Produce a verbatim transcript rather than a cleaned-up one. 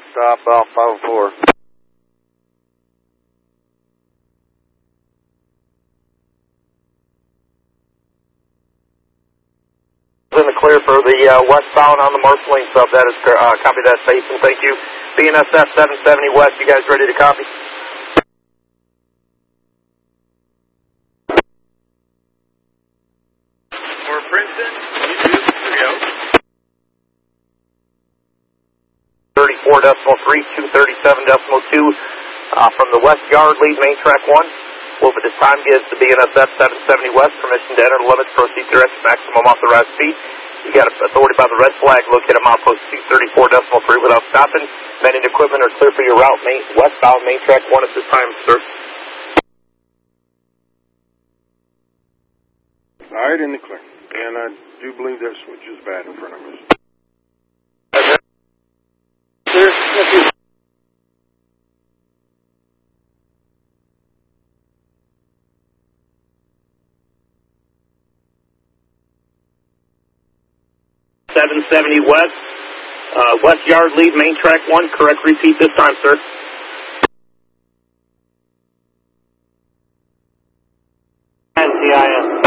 Stop off five oh four. In the clear for the uh, westbound on the Marceline sub. That is, uh, copy that, Basin. Thank you. B N S F seven seventy West, you guys ready to copy? For Princeton, you do three oh. thirty-four decimal three, two thirty-seven decimal two uh, from the west yard, lead main track one. Will at this time gives the B N S F seven seventy West permission to enter the limits, proceed to rest maximum authorized speed. You got authority by the red flag, located at milepost two thirty-four decimal three without stopping. Men and equipment are clear for your route, main, westbound main track one at this time, sir. All right, in the clear. And I do believe that switch is bad in front of us. Clear. seven seventy West, uh, west yard lead main track one, correct repeat this time, sir. N T I S.